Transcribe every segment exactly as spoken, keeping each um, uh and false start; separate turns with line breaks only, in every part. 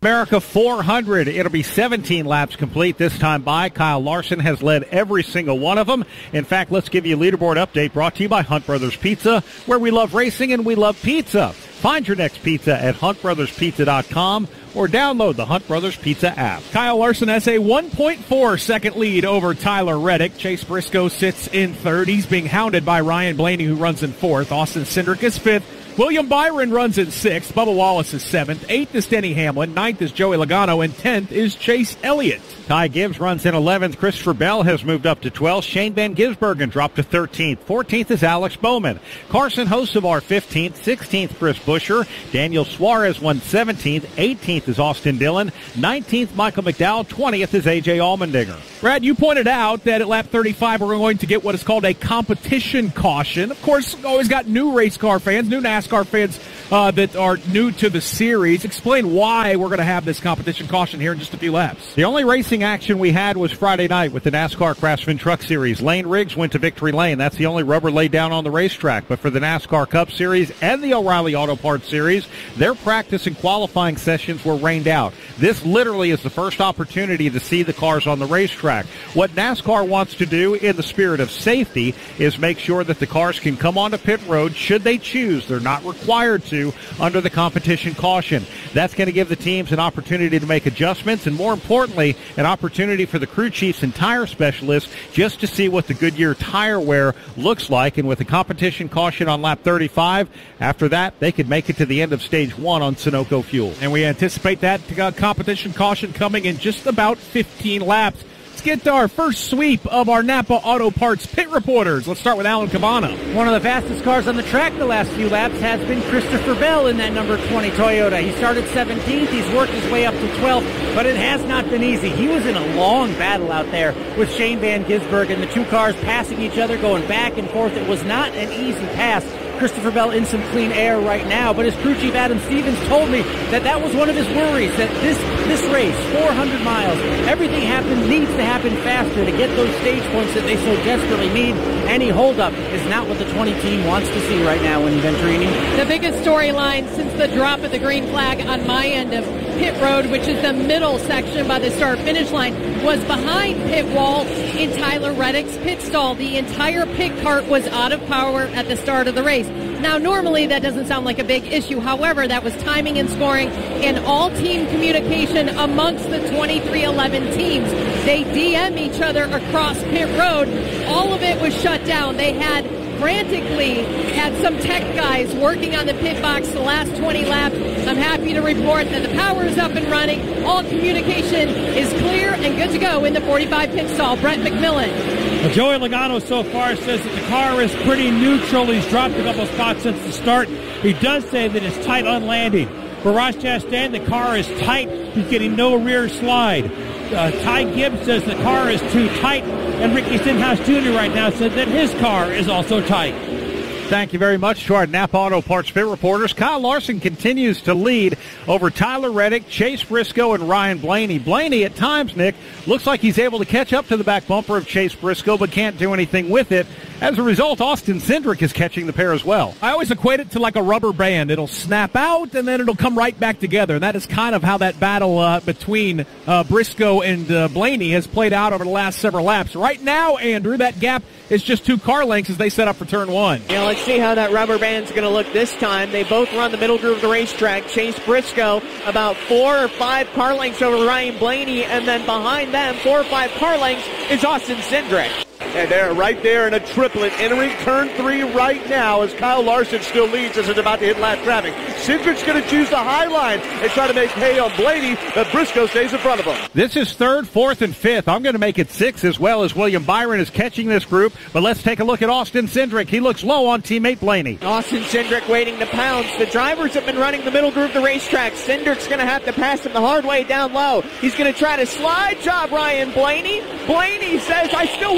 America four hundred. It'll be seventeen laps complete this time by. Kyle Larson has led every single one of them. In fact, let's give you a leaderboard update brought to you by Hunt Brothers Pizza, where we love racing and we love pizza. Find your next pizza at hunt brothers pizza dot com or download the Hunt Brothers Pizza app.
Kyle Larson has a one point four second lead over Tyler Reddick. Chase Briscoe sits in third. He's being hounded by Ryan Blaney, who runs in fourth. Austin Cindric is fifth. William Byron runs in sixth. Bubba Wallace is seventh. Eighth is Denny Hamlin. Ninth is Joey Logano. And tenth is Chase Elliott.
Ty Gibbs runs in eleventh. Christopher Bell has moved up to twelfth. Shane Van Gisbergen dropped to thirteenth. fourteenth is Alex Bowman. Carson Hocevar fifteenth. sixteenth, Chris Buescher. Daniel Suarez won seventeenth. eighteenth is Austin Dillon. nineteenth, Michael McDowell. twentieth is A J Allmendinger.
Brad, you pointed out that at lap thirty-five we're going to get what is called a competition caution. Of course, always got new race car fans, new NASCAR fans uh, that are new to the series. Explain why we're going to have this competition caution here in just a few laps.
The only racing action we had was Friday night with the NASCAR Craftsman Truck Series. Lane Riggs went to victory lane. That's the only rubber laid down on the racetrack. But for the NASCAR Cup Series and the O'Reilly Auto Parts Series, their practice and qualifying sessions were rained out. This literally is the first opportunity to see the cars on the racetrack. What NASCAR wants to do in the spirit of safety is make sure that the cars can come onto pit road should they choose. They're not required to under the competition caution. That's going to give the teams an opportunity to make adjustments and, more importantly, an opportunity for the crew chiefs and tire specialists just to see what the Goodyear tire wear looks like. And with the competition caution on lap thirty-five, after that, they could make it to the end of stage one on Sunoco fuel.
And we anticipate that uh, competition caution coming in just about fifteen laps. Let's get to our first sweep of our Napa Auto Parts pit reporters. Let's start with Alan Cabana.
One of the fastest cars on the track the last few laps has been Christopher Bell in that number twenty Toyota. He started seventeenth. He's worked his way up to twelfth, but it has not been easy. He was in a long battle out there with Shane Van Gisbergen, the two cars passing each other, going back and forth. It was not an easy pass. Christopher Bell in some clean air right now, but his crew chief Adam Stevens told me that that was one of his worries, that this this race, four hundred miles, everything happens, needs to happen faster to get those stage points that they so desperately need. Any holdup is not what the twenty team wants to see right now in Venturini.
The biggest storyline since the drop of the green flag on my end of pit road, which is the middle section by the start-finish line, was behind pit wall in Tyler Reddick's pit stall. The entire pit cart was out of power at the start of the race. Now, normally that doesn't sound like a big issue. However, that was timing and scoring and all-team communication amongst the twenty-three eleven teams. They D M each other across pit road. All of it was shut down. They had frantically had some tech guys working on the pit box the last twenty laps. I'm happy to report that the power is up and running. All communication is clear and good to go in the forty-five pit stall. Brett McMillan.
Well, Joey Logano so far says that the car is pretty neutral. He's dropped a couple spots since the start. He does say that it's tight on landing. For Ross Chastain, the car is tight. He's getting no rear slide. Uh, Ty Gibbs says the car is too tight. And Ricky Stenhouse Junior right now said that his car is also tight.
Thank you very much to our Napa Auto Parts pit reporters. Kyle Larson continues to lead over Tyler Reddick, Chase Briscoe, and Ryan Blaney. Blaney, at times, Nick, looks like he's able to catch up to the back bumper of Chase Briscoe, but can't do anything with it. As a result, Austin Cindric is catching the pair as well.
I always equate it to like a rubber band. It'll snap out, and then it'll come right back together. And that is kind of how that battle uh, between uh, Briscoe and uh, Blaney has played out over the last several laps. Right now, Andrew, that gap is just two car lengths as they set up for turn one.
Yeah, let's see how that rubber band's going to look this time. They both run the middle groove of the racetrack. Chase Briscoe about four or five car lengths over Ryan Blaney, and then behind them, four or five car lengths is Austin Cindric.
And they're right there in a triplet, entering turn three right now as Kyle Larson still leads as it's about to hit lap traffic. Cindric's going to choose the high line and try to make hay on Blaney, but Briscoe stays in front of him.
This is third, fourth, and fifth. I'm going to make it six as well as William Byron is catching this group. But let's take a look at Austin Cindric. He looks low on teammate Blaney.
Austin Cindric waiting to pounce. The drivers have been running the middle groove of the racetrack. Cindric's going to have to pass him the hard way down low. He's going to try to slide job Ryan Blaney. Blaney says, I still want the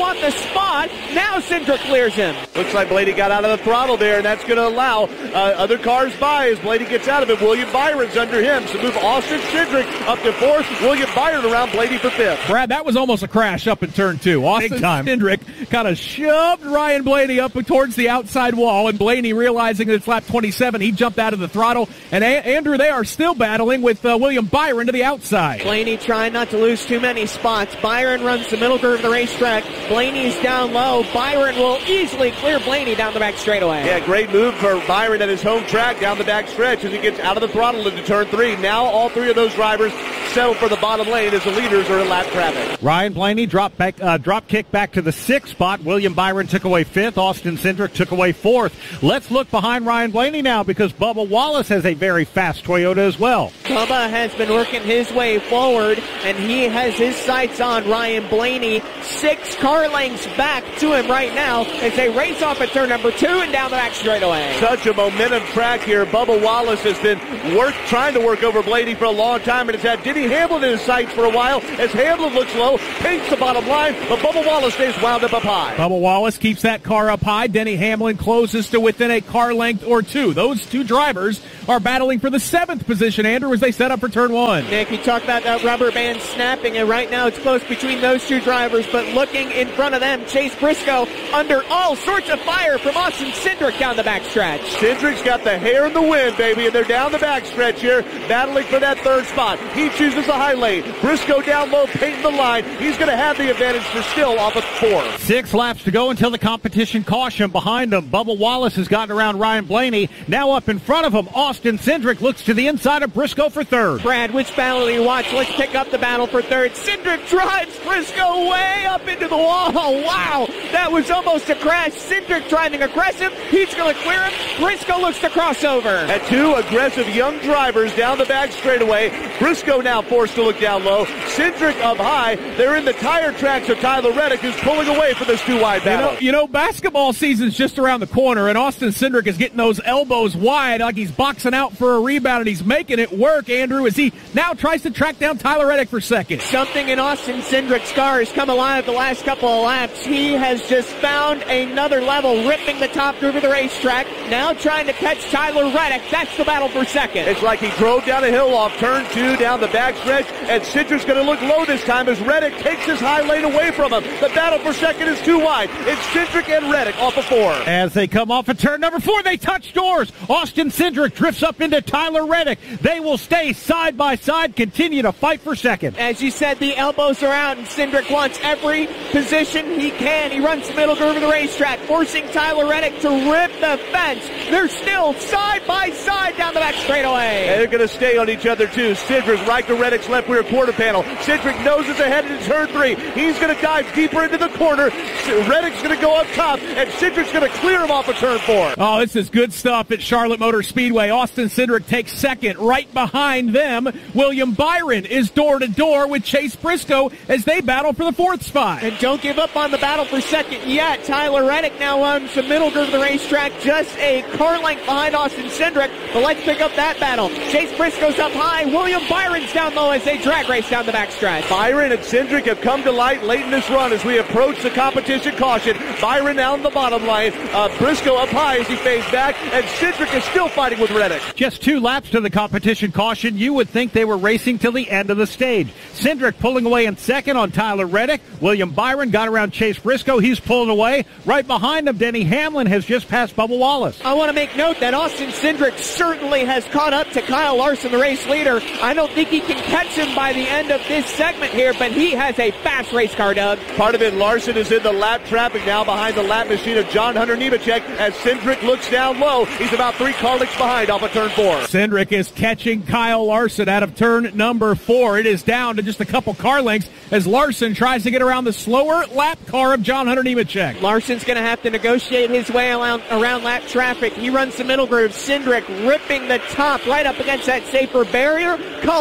spot. Now Cindric clears him.
Looks like Blaney got out of the throttle there, and that's going to allow uh, other cars by as Blaney gets out of it. William Byron's under him. So move Austin Cindric up to fourth. William Byron around Blaney for fifth.
Brad, that was almost a crash up in turn two. Austin Cindric kind of shoved Ryan Blaney up towards the outside wall, and Blaney, realizing that it's lap twenty-seven, he jumped out of the throttle. And a- Andrew, they are still battling with uh, William Byron to the outside.
Blaney trying not to lose too many spots. Byron runs the middle curve of the racetrack. Blaney's down low. Byron will easily clear Blaney down the back straightaway.
Yeah, great move for Byron at his home track down the back stretch as he gets out of the throttle into turn three. Now all three of those drivers settle for the bottom lane as the leaders are in lap traffic.
Ryan Blaney dropped back, uh, drop kick back to the sixth spot. William Byron took away fifth. Austin Cindric took away fourth. Let's look behind Ryan Blaney now because Bubba Wallace has a very fast Toyota as well.
Bubba has been working his way forward, and he has his sights on Ryan Blaney. Six car lengths back to him right now as they race off at turn number two and down the back straightaway.
Such a momentum track here. Bubba Wallace has been work, trying to work over Blaney for a long time, and has had Denny Hamlin in his sights for a while as Hamlin looks low, paints the bottom line, but Bubba Wallace stays wound up up high.
Bubba Wallace keeps that car up high. Denny Hamlin closes to within a car length or two. Those two drivers are battling for the seventh position, Andrew, as they set up for turn one.
Nick, you talked about that rubber band snapping, and right now it's close between those two drivers, but looking in front of them, Chase Briscoe under all sorts of fire from Austin Cindric down the backstretch.
Cindric's got the hair in the wind, baby, and they're down the backstretch here, battling for that third spot. He chooses the high lane. Briscoe down low, painting the line. He's going to have the advantage for still off of four.
Six laps to go until the competition caution. Behind him, Bubba Wallace has gotten around Ryan Blaney. Now up in front of him, Austin Cindric looks to the inside of Briscoe for third.
Brad, which battle do you watch? Let's pick up the battle for third. Cindric drives Briscoe way up into the wall. Wow, that was almost a crash. Cindric driving aggressive. He's going to clear him. Briscoe looks to cross over.
At two aggressive young drivers down the back straightaway. Briscoe now forced to look down low. Cindric up high. They're in the tire tracks of Tyler Reddick, who's pulling away for this two-wide battle.
You know, you know, basketball season's just around the corner, and Austin Cindric is getting those elbows wide like he's boxing out for a rebound, and he's making it work, Andrew, as he now tries to track down Tyler Reddick for second.
Something in Austin Cindric's car has come alive the last couple of laps. He has just found another level, ripping the top groove of the racetrack, now trying to catch Tyler Reddick. That's the battle for second.
It's like he drove down a hill off turn two down the backstretch, and Cindric's going to look low this time as Reddick takes his high lane away from him. The battle for second is too wide. It's Cindric and Reddick off of four.
As they come off of turn number four, they touch doors. Austin Cindric drifts up into Tyler Reddick. They will stay side by side, continue to fight for second.
As you said, the elbows are out, and Cindric wants every position he can. He runs the middle curve of the racetrack, forcing Tyler Reddick to rip the fence. They're still side by side down the back straightaway.
And they're going to stay on each other, too. Cindric right to Reddick's left rear quarter panel. Cindric noses ahead into turn three. He's going to dive deeper into the corner. Reddick's going to go up top, and Cindric's going to clear him off of turn four.
Oh, this is good stuff at Charlotte Motor Speedway. Austin Cindric takes second. Right behind them, William Byron is door-to-door with Chase Briscoe as they battle for the fourth spot.
And don't give up on the battle for second yet. Tyler Reddick now runs the middle curve of the racetrack, just a car length behind Austin Cindric. But let's pick up that battle. Chase Briscoe's up high. William Byron's down low as they drag race down the backstretch.
Byron and Cindric have come to light late in this run as we approach the competition caution. Byron down the bottom line. Uh, Briscoe up high as he fades back, and Cindric is still fighting with Reddick.
Just two laps to the competition caution. You would think they were racing till the end of the stage. Cindric pulling away in second on Tyler Reddick. William Byron got around Chase Briscoe. He's pulling away. Right behind him, Denny Hamlin has just passed Bubba Wallace.
I want to make note that Austin Cindric certainly has caught up to Kyle Larson, the race leader. I don't think he can catch him by the end of this segment here, but he has a fast race car, Doug.
Part of it, Larson is in the lap traffic now behind the lap machine of John Hunter Nemechek as Cindric looks down low. He's about three car lengths behind off of turn four.
Cindric is catching Kyle Larson out of turn number four. It is down to just a couple car lengths as Larson tries to get around the slower lap car of John Hunter Nemechek.
Larson's going to have to negotiate his way around, around lap traffic. He runs the middle groove. Cindric ripping the top right up against that safer barrier. Call it three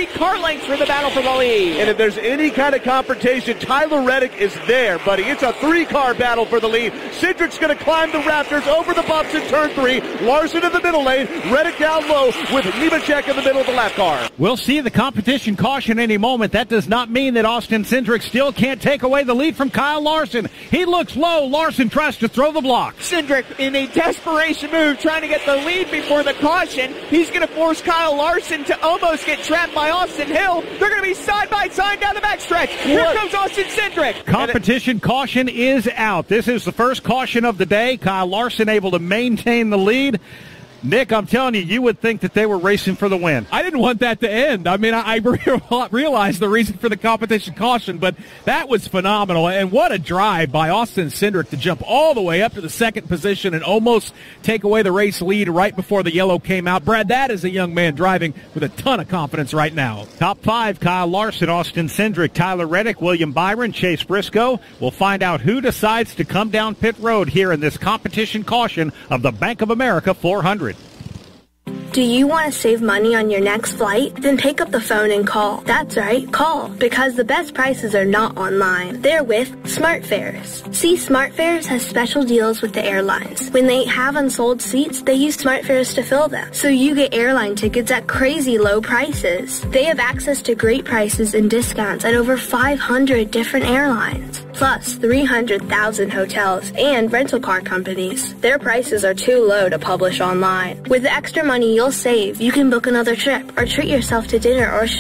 three car lengths for the battle for the lead.
And if there's any kind of confrontation, Tyler Reddick is there, buddy. It's a three-car battle for the lead. Cindric's going to climb the rafters over the bumps in turn three. Larson in the middle lane. Reddick down low with Nemechek in the middle of the lap car.
We'll see the competition caution any moment. That does not mean that Austin Cindric still can't take away the lead from Kyle Larson. He looks low. Larson tries to throw the block.
Cindric in a desperation move trying to get the lead before the caution. He's going to force Kyle Larson to almost get trapped by Austin Hill. They're going to be side by side down the backstretch. Here
What?
comes Austin Cindric.
Competition caution is out. This is the first caution of the day. Kyle Larson able to maintain the lead. Nick, I'm telling you, you would think that they were racing for the win.
I didn't want that to end. I mean, I, I realized the reason for the competition caution, but that was phenomenal. And what a drive by Austin Cindric to jump all the way up to the second position and almost take away the race lead right before the yellow came out. Brad, that is a young man driving with a ton of confidence right now.
Top five, Kyle Larson, Austin Cindric, Tyler Reddick, William Byron, Chase Briscoe. We'll find out who decides to come down pit road here in this competition caution of the Bank of America four hundred.
Do you want to save money on your next flight? Then pick up the phone and call. That's right, call. Because the best prices are not online. They're with SmartFares. See, SmartFares has special deals with the airlines. When they have unsold seats, they use SmartFares to fill them. So you get airline tickets at crazy low prices. They have access to great prices and discounts at over five hundred different airlines. Plus three hundred thousand hotels and rental car companies. Their prices are too low to publish online. With the extra money you'll save, you can book another trip or treat yourself to dinner or